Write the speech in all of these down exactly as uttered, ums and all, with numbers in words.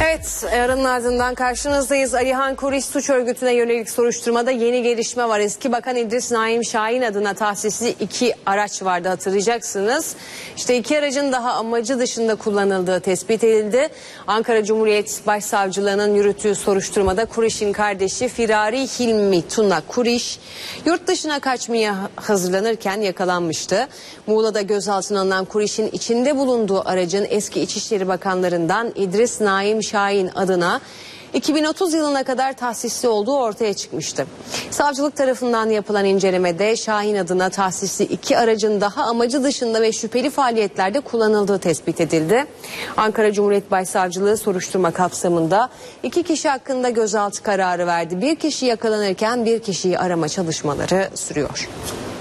Evet, aranın ardından karşınızdayız. Alihan Kuriş suç örgütüne yönelik soruşturmada yeni gelişme var. Eski Bakan İdris Naim Şahin adına tahsisli iki araç vardı, hatırlayacaksınız. İşte iki aracın daha amacı dışında kullanıldığı tespit edildi. Ankara Cumhuriyet Başsavcılığı'nın yürüttüğü soruşturmada Kuriş'in kardeşi Firari Hilmi Tuna Kuriş yurt dışına kaçmaya hazırlanırken yakalanmıştı. Muğla'da gözaltına alınan Kuriş'in içinde bulunduğu aracın eski İçişleri Bakanlarından İdris Naim Şahin adına iki bin otuz yılına kadar tahsisli olduğu ortaya çıkmıştı. Savcılık tarafından yapılan incelemede Şahin adına tahsisli iki aracın daha amacı dışında ve şüpheli faaliyetlerde kullanıldığı tespit edildi. Ankara Cumhuriyet Başsavcılığı soruşturma kapsamında iki kişi hakkında gözaltı kararı verdi. Bir kişi yakalanırken bir kişiyi arama çalışmaları sürüyor.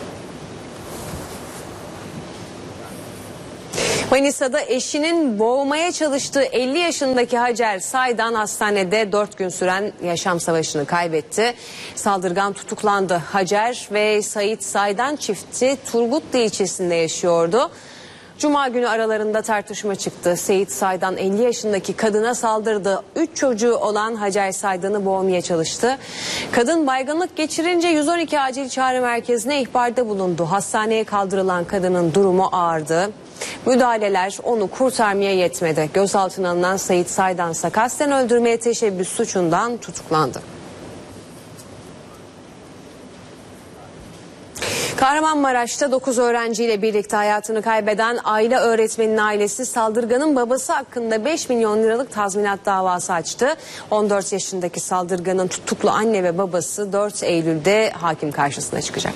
Manisa'da eşinin boğmaya çalıştığı elli yaşındaki Hacer Saydan hastanede dört gün süren yaşam savaşını kaybetti. Saldırgan tutuklandı. Hacer ve Sait Saydan çifti Turgutlu ilçesinde yaşıyordu. Cuma günü aralarında tartışma çıktı. Sait Saydan elli yaşındaki kadına saldırdı. üç çocuğu olan Hacer Saydan'ı boğmaya çalıştı. Kadın baygınlık geçirince yüz on iki acil çağrı merkezine ihbarda bulundu. Hastaneye kaldırılan kadının durumu ağırdı. Müdahaleler onu kurtarmaya yetmedi. Gözaltına alınan Sait Saydan ise kasten öldürmeye teşebbüs suçundan tutuklandı. Kahramanmaraş'ta dokuz öğrenciyle birlikte hayatını kaybeden aile öğretmeninin ailesi saldırganın babası hakkında beş milyon liralık tazminat davası açtı. on dört yaşındaki saldırganın tutuklu anne ve babası dört Eylül'de hakim karşısına çıkacak.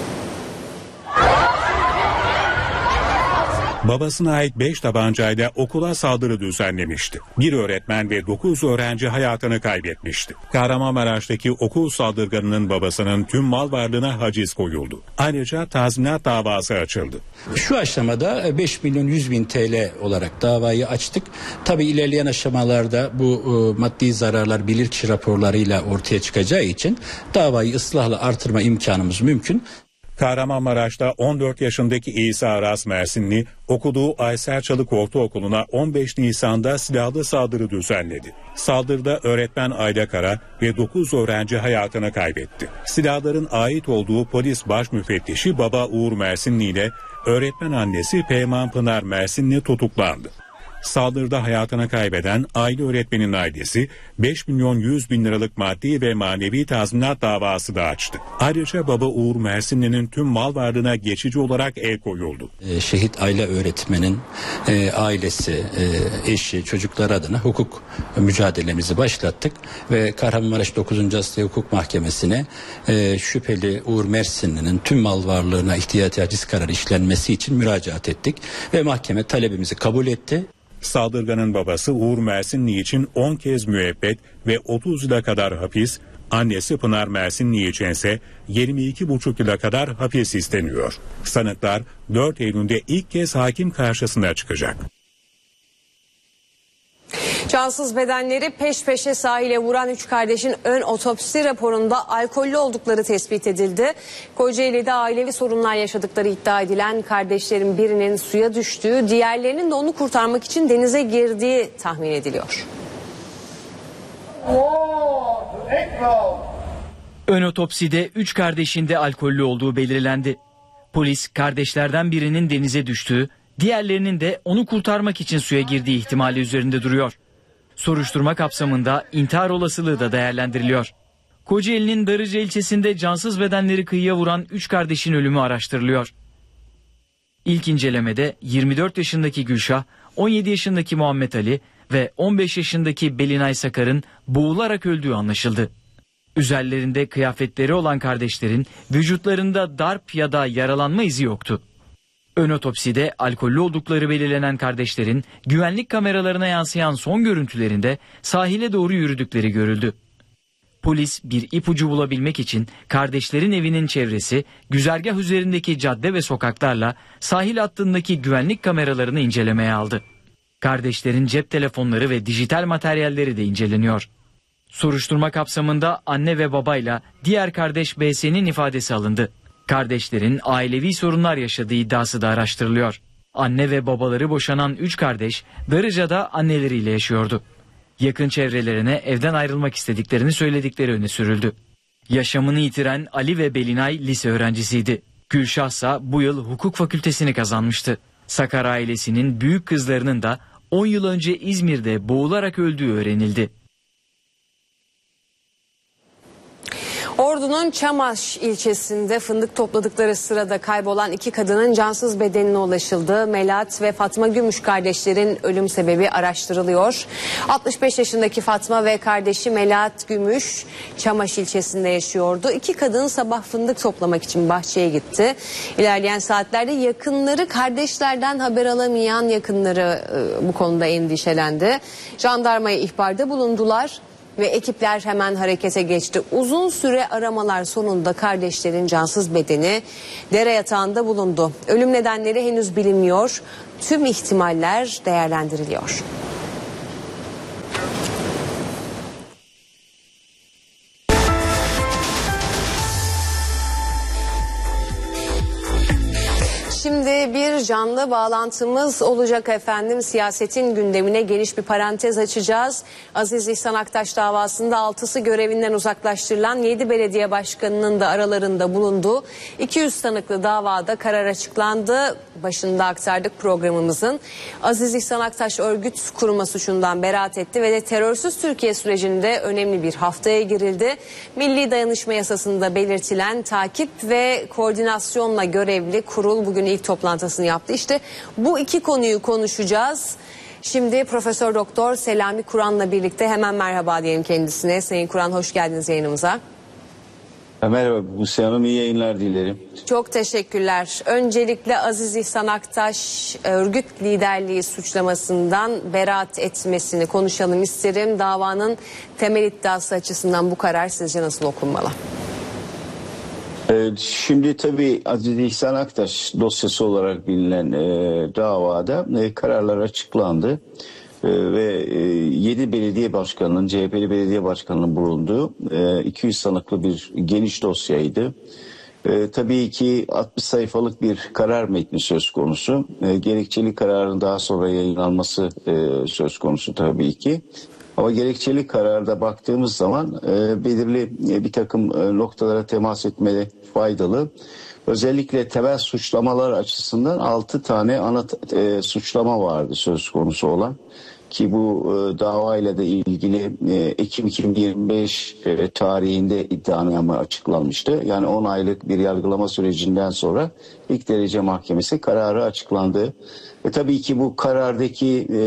Babasına ait beş tabancayla okula saldırı düzenlemişti. Bir öğretmen ve dokuz öğrenci hayatını kaybetmişti. Kahramanmaraş'taki okul saldırganının babasının tüm mal varlığına haciz koyuldu. Ayrıca tazminat davası açıldı. Şu aşamada beş milyon yüz bin T L olarak davayı açtık. Tabii ilerleyen aşamalarda bu e, maddi zararlar bilirkişi raporlarıyla ortaya çıkacağı için davayı ıslahla artırma imkanımız mümkün. Kahramanmaraş'ta on dört yaşındaki İsa Aras Mersinli okuduğu Aysel Çalık Ortaokulu'na on beş Nisan'da silahlı saldırı düzenledi. Saldırıda öğretmen Ayda Kara ve dokuz öğrenci hayatını kaybetti. Silahların ait olduğu polis baş müfettişi Baba Uğur Mersinli ile öğretmen annesi Peyman Pınar Mersinli tutuklandı. Saldırıda hayatını kaybeden aile öğretmenin ailesi beş milyon yüz bin liralık maddi ve manevi tazminat davası da açtı. Ayrıca Baba Uğur Mersinli'nin tüm mal varlığına geçici olarak el koyuldu. Ee, şehit aile öğretmenin e, ailesi, e, eşi, çocukları adına hukuk mücadelemizi başlattık ve Kahramanmaraş dokuzuncu Asliye Hukuk Mahkemesi'ne e, şüpheli Uğur Mersinli'nin tüm mal varlığına ihtiyati haciz kararı işlenmesi için müracaat ettik ve mahkeme talebimizi kabul etti. Saldırganın babası Uğur Mersinli için on kez müebbet ve otuz yıla kadar hapis, annesi Pınar Mersinli için ise yirmi iki buçuk yıla kadar hapis isteniyor. Sanıklar dört Eylül'de ilk kez hakim karşısına çıkacak. Cansız bedenleri peş peşe sahile vuran üç kardeşin ön otopsi raporunda alkollü oldukları tespit edildi. Kocaeli'de ailevi sorunlar yaşadıkları iddia edilen kardeşlerin birinin suya düştüğü, diğerlerinin de onu kurtarmak için denize girdiği tahmin ediliyor. Ön otopside üç kardeşin de alkollü olduğu belirlendi. Polis kardeşlerden birinin denize düştüğü, diğerlerinin de onu kurtarmak için suya girdiği ihtimali üzerinde duruyor. Soruşturma kapsamında intihar olasılığı da değerlendiriliyor. Kocaeli'nin Darıca ilçesinde cansız bedenleri kıyıya vuran üç kardeşin ölümü araştırılıyor. İlk incelemede yirmi dört yaşındaki Gülşah, on yedi yaşındaki Muhammed Ali ve on beş yaşındaki Belinay Sakar'ın boğularak öldüğü anlaşıldı. Üzerlerinde kıyafetleri olan kardeşlerin vücutlarında darp ya da yaralanma izi yoktu. Ön otopside alkollü oldukları belirlenen kardeşlerin güvenlik kameralarına yansıyan son görüntülerinde sahile doğru yürüdükleri görüldü. Polis bir ipucu bulabilmek için kardeşlerin evinin çevresi, güzergah üzerindeki cadde ve sokaklarla sahil hattındaki güvenlik kameralarını incelemeye aldı. Kardeşlerin cep telefonları ve dijital materyalleri de inceleniyor. Soruşturma kapsamında anne ve babayla diğer kardeş B S'nin ifadesi alındı. Kardeşlerin ailevi sorunlar yaşadığı iddiası da araştırılıyor. Anne ve babaları boşanan üç kardeş Darıca'da anneleriyle yaşıyordu. Yakın çevrelerine evden ayrılmak istediklerini söyledikleri öne sürüldü. Yaşamını yitiren Ali ve Belinay lise öğrencisiydi. Gülşah ise bu yıl hukuk fakültesini kazanmıştı. Sakar ailesinin büyük kızlarının da on yıl önce İzmir'de boğularak öldüğü öğrenildi. Ordu'nun Çamaş ilçesinde fındık topladıkları sırada kaybolan iki kadının cansız bedenine ulaşıldı. Melahat ve Fatma Gümüş kardeşlerin ölüm sebebi araştırılıyor. altmış beş yaşındaki Fatma ve kardeşi Melahat Gümüş Çamaş ilçesinde yaşıyordu. İki kadın sabah fındık toplamak için bahçeye gitti. İlerleyen saatlerde yakınları kardeşlerden haber alamayan yakınları e, bu konuda endişelendi. Jandarmaya ihbarda bulundular ve ekipler hemen harekete geçti. Uzun süre aramalar sonunda kardeşlerin cansız bedeni dere yatağında bulundu. Ölüm nedenleri henüz bilinmiyor. Tüm ihtimaller değerlendiriliyor. Şimdi bir canlı bağlantımız olacak efendim. Siyasetin gündemine geniş bir parantez açacağız. Aziz İhsan Aktaş davasında altısı görevinden uzaklaştırılan yedi belediye başkanının da aralarında bulunduğu iki yüz tanıklı davada karar açıklandı. Başında aktardık programımızın. Aziz İhsan Aktaş örgüt kurma suçundan beraat etti ve de terörsüz Türkiye sürecinde önemli bir haftaya girildi. Milli Dayanışma Yasası'nda belirtilen takip ve koordinasyonla görevli kurul bugün ilk toplantısını yaptı. İşte bu iki konuyu konuşacağız. Şimdi Profesör Doktor Selami Kur'an'la birlikte hemen merhaba diyelim kendisine. Sayın Kur'an, hoş geldiniz yayınımıza. Merhaba Buse Hanım, iyi yayınlar dilerim. Çok teşekkürler. Öncelikle Aziz İhsan Aktaş örgüt liderliği suçlamasından beraat etmesini konuşalım isterim. Davanın temel iddiası açısından bu karar sizce nasıl okunmalı? Şimdi tabii Aziz İhsan Aktaş dosyası olarak bilinen e, davada e, kararlar açıklandı. E, ve e, yedi belediye başkanının, C H P'li belediye başkanının bulunduğu e, iki yüz sanıklı bir geniş dosyaydı. E, tabii ki altmış sayfalık bir karar metni söz konusu. E, gerekçeli kararın daha sonra yayınlanması e, söz konusu tabii ki. Ama gerekçeli kararda baktığımız zaman e, belirli e, bir takım e, noktalara temas etmeli faydalı. Özellikle temel suçlamalar açısından altı tane ana e, suçlama vardı söz konusu olan. Ki bu e, davayla da ilgili e, Ekim iki bin yirmi beş e, tarihinde iddianame açıklanmıştı. Yani on aylık bir yargılama sürecinden sonra ilk derece mahkemesi kararı açıklandı. E, tabii ki bu karardaki e, e,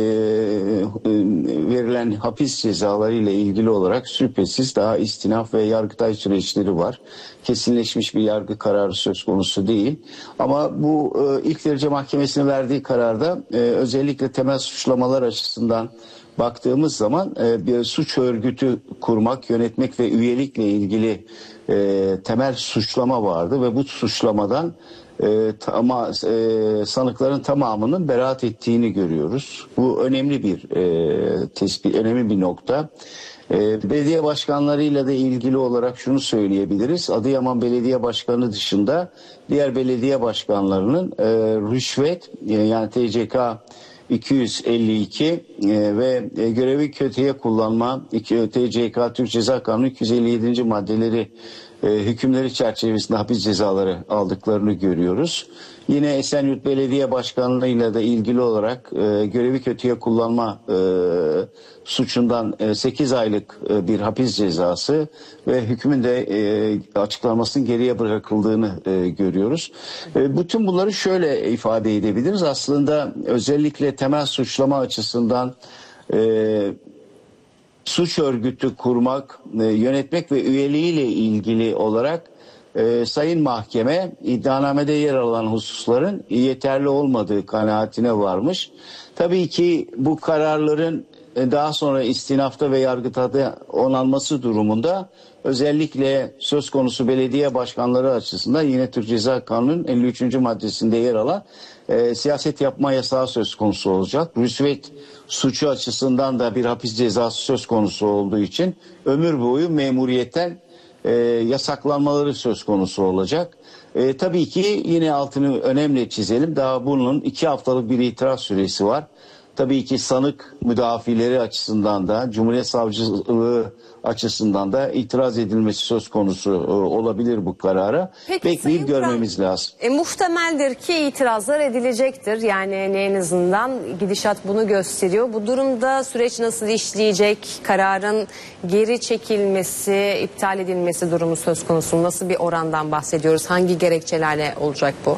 verilen hapis cezaları ile ilgili olarak şüphesiz daha istinaf ve yargıtay süreçleri var. Kesinleşmiş bir yargı kararı söz konusu değil. Ama bu e, ilk derece mahkemesinin verdiği kararda e, özellikle temel suçlamalar açısından baktığımız zaman e, bir suç örgütü kurmak, yönetmek ve üyelikle ilgili e, temel suçlama vardı ve bu suçlamadan e, ama e, sanıkların tamamının beraat ettiğini görüyoruz. Bu önemli bir e, tespit, önemli bir nokta. E, belediye başkanlarıyla da ilgili olarak şunu söyleyebiliriz. Adıyaman Belediye Başkanı dışında diğer belediye başkanlarının e, rüşvet e, yani T C K iki yüz elli iki e, ve e, görevi kötüye kullanma T C K Türk Ceza Kanunu iki yüz elli yedinci maddeleri e, hükümleri çerçevesinde hapis cezaları aldıklarını görüyoruz. Yine Esenyurt Belediye Başkanlığı'yla da ilgili olarak e, görevi kötüye kullanma e, suçundan e, sekiz aylık e, bir hapis cezası ve hükmün de e, açıklanmasının geriye bırakıldığını e, görüyoruz. E, bütün bunları şöyle ifade edebiliriz. Aslında özellikle temel suçlama açısından e, suç örgütü kurmak, e, yönetmek ve üyeliğiyle ilgili olarak e, Sayın Mahkeme iddianamede yer alan hususların yeterli olmadığı kanaatine varmış. Tabii ki bu kararların e, daha sonra istinafta ve yargıtada onanması durumunda özellikle söz konusu belediye başkanları açısından yine Türk Ceza Kanunu'nun elli üçüncü maddesinde yer alan e, siyaset yapma yasağı söz konusu olacak. Rüşvet suçu açısından da bir hapis cezası söz konusu olduğu için ömür boyu memuriyetten e, yasaklanmaları söz konusu olacak. E, tabii ki yine altını önemli çizelim. Daha bunun iki haftalık bir itiraz süresi var. tabii ki sanık müdafileri açısından da Cumhuriyet Savcılığı açısından da itiraz edilmesi söz konusu e, olabilir bu karara. Peki, bekleyip Sayın görmemiz Kur'an, lazım. E, muhtemeldir ki itirazlar edilecektir. Yani en azından gidişat bunu gösteriyor. Bu durumda süreç nasıl işleyecek? Kararın geri çekilmesi, iptal edilmesi durumu söz konusu. Nasıl bir orandan bahsediyoruz? Hangi gerekçelerle olacak bu?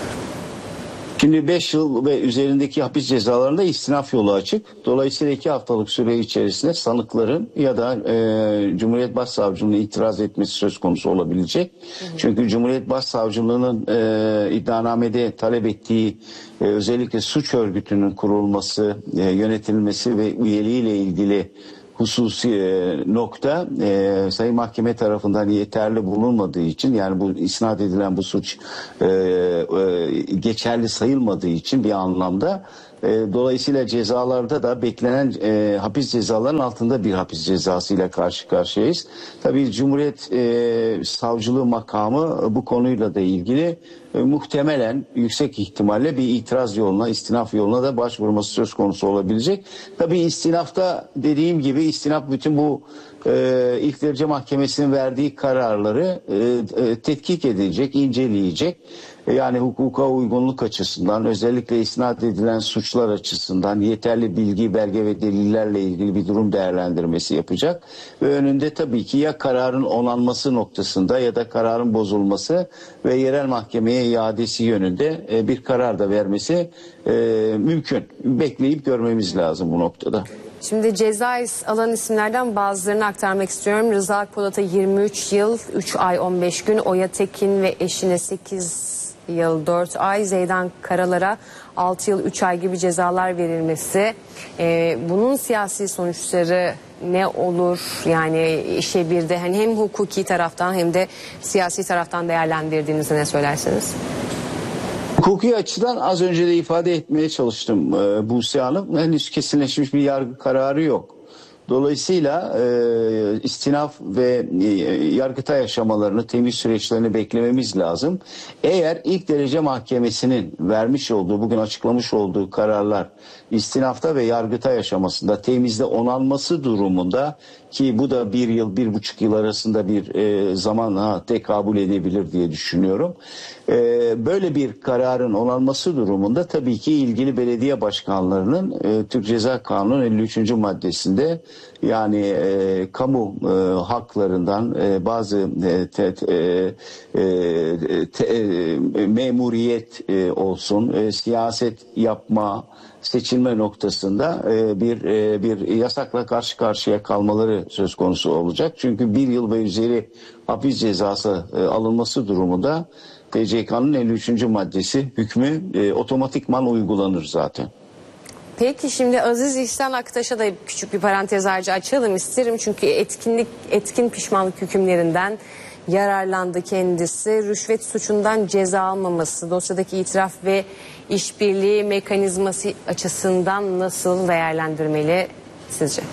Şimdi beş yıl ve üzerindeki hapis cezalarında istinaf yolu açık. Dolayısıyla iki haftalık süre içerisinde sanıkların ya da e, Cumhuriyet Başsavcılığı'na itiraz etmesi söz konusu olabilecek. Hı hı. Çünkü Cumhuriyet Başsavcılığı'nın e, iddianamede talep ettiği e, özellikle suç örgütünün kurulması, e, yönetilmesi ve üyeliğiyle ilgili hususi e, nokta e, Sayın Mahkeme tarafından yeterli bulunmadığı için, yani bu isnat edilen bu suç e, e, geçerli sayılmadığı için bir anlamda e, dolayısıyla cezalarda da beklenen e, hapis cezalarının altında bir hapis cezası ile karşı karşıyayız. Tabii Cumhuriyet e, Savcılığı makamı bu konuyla da ilgili e, muhtemelen yüksek ihtimalle bir itiraz yoluna, istinaf yoluna da başvurması söz konusu olabilecek. Tabii istinafta dediğim gibi istinaf bütün bu e, ilk derece mahkemesinin verdiği kararları e, e, tetkik edecek, inceleyecek. Yani hukuka uygunluk açısından, özellikle isnat edilen suçlar açısından yeterli bilgi, belge ve delillerle ilgili bir durum değerlendirmesi yapacak. Ve önünde tabii ki ya kararın onanması noktasında ya da kararın bozulması ve yerel mahkemeye iadesi yönünde bir karar da vermesi e, mümkün. Bekleyip görmemiz lazım bu noktada. Şimdi ceza alan isimlerden bazılarını aktarmak istiyorum. Rıza Akpolat'a yirmi üç yıl, üç ay on beş gün, Oya Tekin ve eşine sekiz yıl dört ay, Zeydan Karalar'a altı yıl üç ay gibi cezalar verilmesi. Ee, bunun siyasi sonuçları ne olur? Yani işe bir de hani hem hukuki taraftan hem de siyasi taraftan değerlendirdiğinizde ne söylersiniz? Hukuki açıdan az önce de ifade etmeye çalıştım e, Buse Hanım. Henüz kesinleşmiş bir yargı kararı yok. Dolayısıyla e, istinaf ve e, yargıtay aşamalarını, temiz süreçlerini beklememiz lazım. Eğer ilk derece mahkemesinin vermiş olduğu, bugün açıklamış olduğu kararlar istinafta ve yargıtay aşamasında temizde onanması durumunda, ki bu da bir yıl, bir buçuk yıl arasında bir e, zamana tekabül edebilir diye düşünüyorum. E, böyle bir kararın onanması durumunda tabii ki ilgili belediye başkanlarının e, Türk Ceza Kanunu'nun elli üçüncü maddesinde, yani e, kamu e, haklarından e, bazı e, te, e, e, te, e, memuriyet e, olsun, e, siyaset yapma, seçilme noktasında e, bir e, bir yasakla karşı karşıya kalmaları söz konusu olacak. Çünkü bir yıl ve üzeri hapis cezası e, alınması durumunda T C K'nın elli üçüncü maddesi hükmü e, otomatikman uygulanır zaten. Peki şimdi Aziz İhsan Aktaş'a da küçük bir parantez harcı açalım isterim. Çünkü etkinlik etkin pişmanlık hükümlerinden yararlandı kendisi. Rüşvet suçundan ceza almaması, dosyadaki itiraf ve işbirliği mekanizması açısından nasıl değerlendirmeli sizce?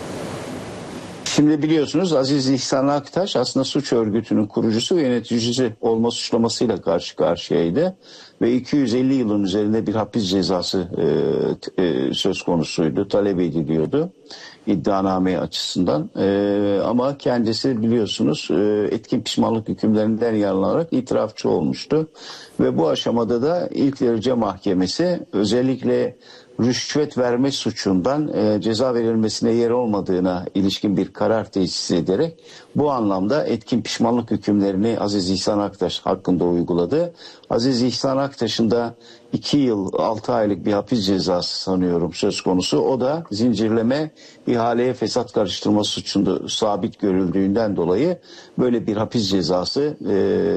Şimdi biliyorsunuz Aziz İhsan Aktaş aslında suç örgütünün kurucusu ve yöneticisi olma suçlamasıyla karşı karşıyaydı. Ve iki yüz elli yılın üzerinde bir hapis cezası e, e, söz konusuydu, talep ediliyordu iddianame açısından. E, ama kendisi biliyorsunuz e, etkin pişmanlık hükümlerinden yararlanarak itirafçı olmuştu. Ve bu aşamada da ilk derece mahkemesi özellikle rüşvet verme suçundan e, ceza verilmesine yer olmadığına ilişkin bir karar tesis ederek bu anlamda etkin pişmanlık hükümlerini Aziz İhsan Aktaş hakkında uyguladı. Aziz İhsan Aktaş'ın da iki yıl altı aylık bir hapis cezası sanıyorum söz konusu. O da zincirleme ihaleye fesat karıştırma suçunda sabit görüldüğünden dolayı böyle bir hapis cezası e,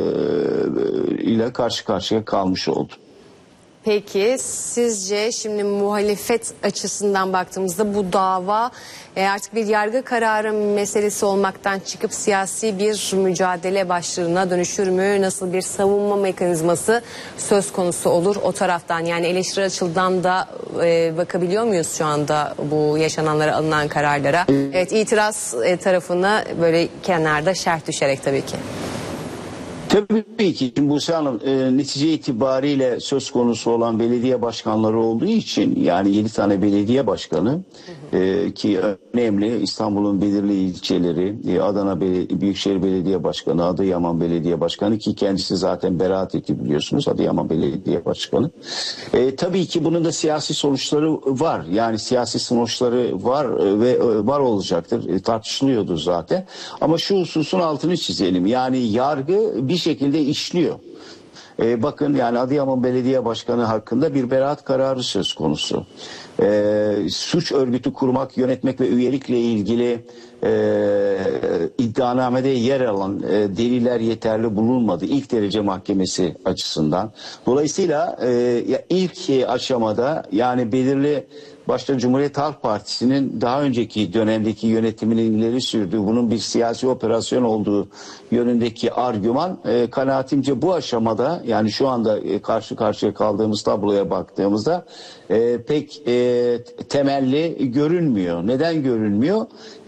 ile karşı karşıya kalmış oldu. Peki sizce şimdi muhalefet açısından baktığımızda bu dava e, artık bir yargı kararı meselesi olmaktan çıkıp siyasi bir mücadele başlığına dönüşür mü? Nasıl bir savunma mekanizması söz konusu olur o taraftan? Yani eleştiri açıdan da e, bakabiliyor muyuz şu anda bu yaşananlara, alınan kararlara? Evet, itiraz e, tarafına böyle kenarda şerh düşerek tabii ki. Tabii ki şimdi Buse Hanım e, netice itibariyle söz konusu olan belediye başkanları olduğu için yani yedi tane belediye başkanı e, ki önemli İstanbul'un belirli ilçeleri e, Adana Bel- Büyükşehir Belediye Başkanı, Adıyaman Belediye Başkanı ki kendisi zaten beraat etti biliyorsunuz Adıyaman Belediye Başkanı. E, tabii ki bunun da siyasi sonuçları var yani siyasi sonuçları var e, ve e, var olacaktır e, tartışılıyordu zaten ama şu hususun altını çizelim yani yargı bir şekilde işliyor. Ee, bakın yani Adıyaman Belediye Başkanı hakkında bir beraat kararı söz konusu. Ee, suç örgütü kurmak, yönetmek ve üyelikle ilgili e, iddianamede yer alan e, deliller yeterli bulunmadı ilk derece mahkemesi açısından. Dolayısıyla e, ilk aşamada yani belirli başta Cumhuriyet Halk Partisi'nin daha önceki dönemdeki yönetiminin ileri sürdüğü bunun bir siyasi operasyon olduğu yönündeki argüman e, kanaatimce bu aşamada yani şu anda e, karşı karşıya kaldığımız tabloya baktığımızda e, pek e, temelli görünmüyor. Neden görünmüyor?